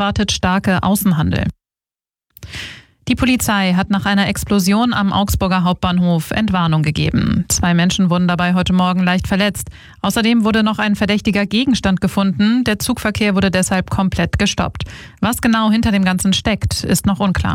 erwartet starke Außenhandel. Die Polizei hat nach einer Explosion am Augsburger Hauptbahnhof Entwarnung gegeben. 2 Menschen wurden dabei heute Morgen leicht verletzt. Außerdem wurde noch ein verdächtiger Gegenstand gefunden. Der Zugverkehr wurde deshalb komplett gestoppt. Was genau hinter dem Ganzen steckt, ist noch unklar.